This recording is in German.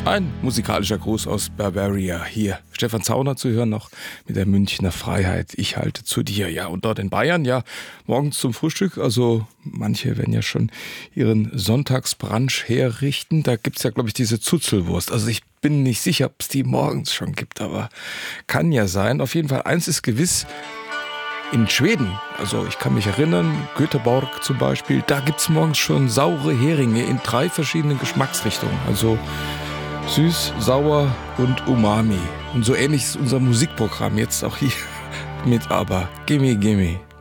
Ein musikalischer Gruß aus Bavaria. Hier Stefan Zauner zu hören, noch mit der Münchner Freiheit. Ich halte zu dir. Ja, und dort in Bayern, ja, morgens zum Frühstück. Also manche werden ja schon ihren Sonntagsbrunch herrichten. Da gibt's ja, glaube ich, diese Zuzelwurst. Also ich bin nicht sicher, ob es die morgens schon gibt, aber kann ja sein. Auf jeden Fall, eins ist gewiss: in Schweden, also ich kann mich erinnern, Göteborg zum Beispiel, da gibt's morgens schon saure Heringe in 3 verschiedenen Geschmacksrichtungen. Also süß, sauer und umami. Und so ähnlich ist unser Musikprogramm jetzt auch hier mit ABBA. Gimme, gimme.